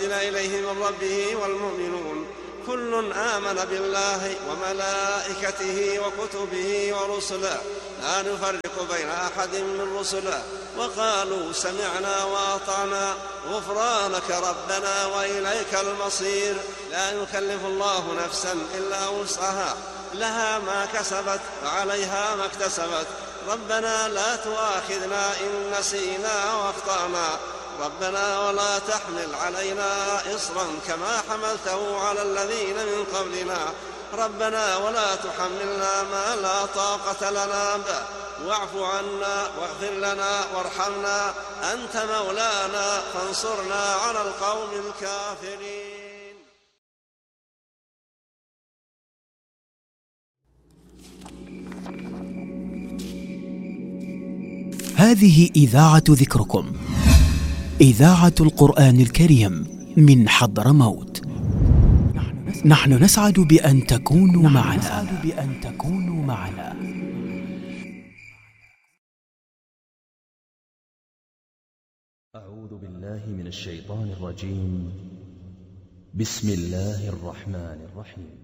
أنزل إليه من ربه والمؤمنون كل آمن بالله وملائكته وكتبه ورسله لا نفرق بين أحد من رسله وقالوا سمعنا وأطعنا غفرانك ربنا وإليك المصير. لا يكلف الله نفسا إلا وسعها لها ما كسبت وعليها ما اكتسبت ربنا لا تؤاخذنا إن نسينا وأخطأنا ربنا ولا تحمل علينا إصرا كما حملته على الذين من قبلنا ربنا ولا تحملنا ما لا طاقة لنا به واعف عنا واغفر لنا وارحمنا أنت مولانا فانصرنا على القوم الكافرين. هذه إذاعة ذكركم، إذاعة القرآن الكريم من حضرموت. نحن نسعد بأن تكونوا معنا. أعوذ بالله من الشيطان الرجيم. بسم الله الرحمن الرحيم.